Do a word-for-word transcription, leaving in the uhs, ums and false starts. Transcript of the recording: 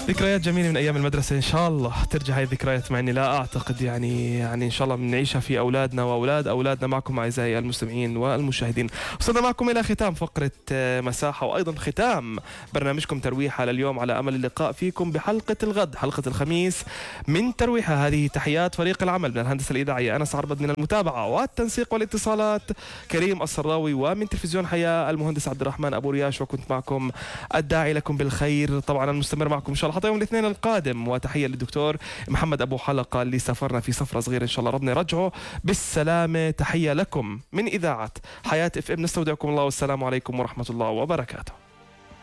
ذكريات جميلة من أيام المدرسة، إن شاء الله ترجع هاي الذكريات، مع إني لا أعتقد يعني يعني إن شاء الله بنعيشها في أولادنا وأولاد أولادنا. معكم أعزائي المستمعين والمشاهدين، وصلنا معكم إلى ختام فقرة مساحة، وأيضا ختام برنامجكم ترويحة لليوم، على أمل اللقاء فيكم بحلقة الغد، حلقة الخميس من ترويحة. هذه تحيات فريق العمل من الهندسة الإذاعية، أنس عربد من المتابعة والتنسيق والاتصالات، كريم الصراوي، ومن تلفزيون حياة المهندس عبد الرحمن أبو رياش، وكنت معكم الداعي لكم بالخير طبعا المستمر معكم إن شاء الله حتى يوم الاثنين القادم. وتحية للدكتور محمد أبو حلقة اللي سافرنا في سفرة صغيرة، إن شاء الله ربنا يرجعه بالسلامة. تحية لكم من إذاعة حياة اف ام، نستودعكم الله والسلام عليكم ورحمة الله وبركاته.